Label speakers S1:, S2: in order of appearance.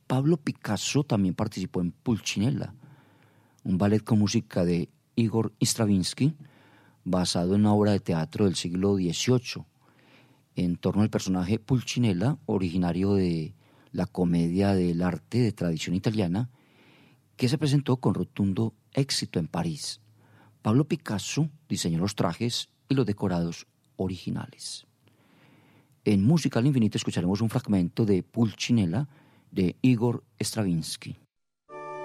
S1: Pablo Picasso también participó en Pulcinella, un ballet con música de Igor Stravinsky, basado en una obra de teatro del siglo XVIII, en torno al personaje Pulcinella, originario de la comedia del arte de tradición italiana, que se presentó con rotundo éxito en París. Pablo Picasso diseñó los trajes y los decorados originales. En Música al Infinito escucharemos un fragmento de Pulcinella de Igor Stravinsky.